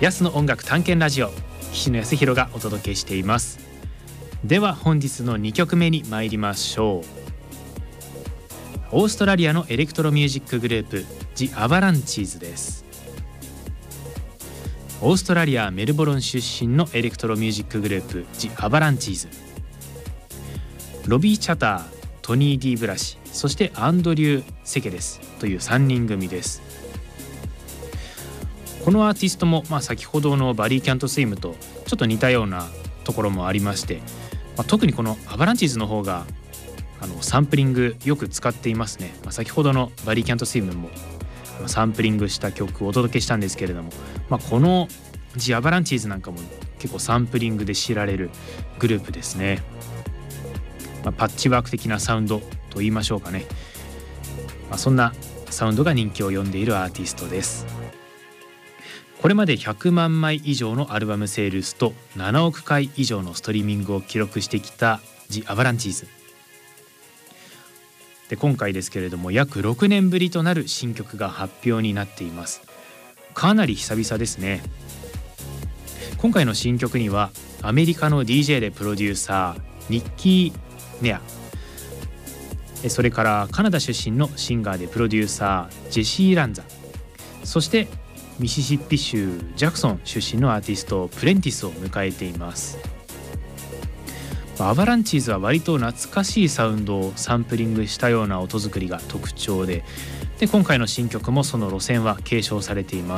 安の音楽探検ラジオ、岸野康弘がお届けしています。では本日の2曲目に参りましょう。オーストラリアのエレクトロミュージックグループ The Avalanches です。オーストラリアメルボルン出身のエレクトロミュージックグループ The Avalanches、 ロビー・チャター、トニー・ディ・ブラシ、そしてアンドリュー・セケレスという3人組です。このアーティストも、先ほどのバリー・キャント・スイムとちょっと似たようなところもありまして、特にこのアバランチーズの方がサンプリングよく使っていますね。先ほどのバリー・キャント・スイムもサンプリングした曲をお届けしたんですけれども、このジ・アバランチーズなんかも結構サンプリングで知られるグループですね。パッチワーク的なサウンドと言いましょうかね。そんなサウンドが人気を呼んでいるアーティストです。これまで100万枚以上のアルバムセールスと7億回以上のストリーミングを記録してきたジ・アバランチーズで、今回ですけれども約6年ぶりとなる新曲が発表になっています。かなり久々ですね。今回の新曲にはアメリカの DJ でプロデューサーニッキー・ネア、それからカナダ出身のシンガーでプロデューサージェシー・ランザ、そしてミシシッピ州ジャクソン出身のアーティストプレンティスを迎えています。アバランチーズは割と懐かしいサウンドをサンプリングしたような音作りが特徴で、今回の新曲もその路線は継承されています。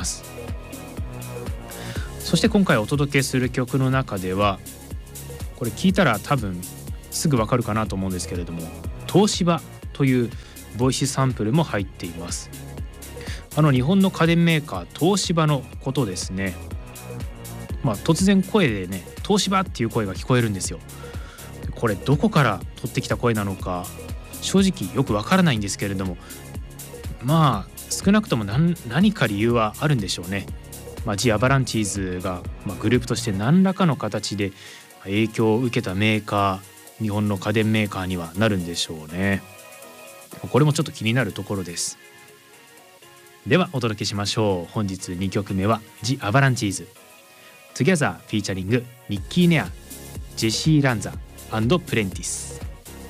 そして今回お届けする曲の中では、これ聞いたら多分すぐわかるかなと思うんですけれども、東芝というボイスサンプルも入っています。日本の家電メーカー東芝のことですね。突然声でね、東芝っていう声が聞こえるんですよ。これどこから取ってきた声なのか正直よくわからないんですけれども、少なくとも何か理由はあるんでしょうね。ジ・アバランチーズが、グループとして何らかの形で影響を受けたメーカー、日本の家電メーカーにはなるんでしょうね。これもちょっと気になるところです。ではお届けしましょう。本日2曲目は The Avalanches Together フィーチャリングニッキー・ネア、ジェシー・ランザ&プレンティス。